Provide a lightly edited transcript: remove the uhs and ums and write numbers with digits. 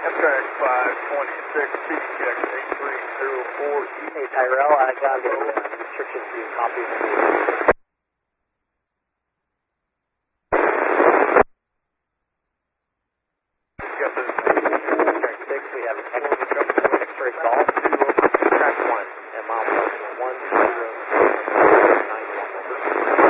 Amtrak 526, speed check 8304. Hey Tyrell, I got a restriction for you, copy. Got the Amtrak 6, we have a X-ray call.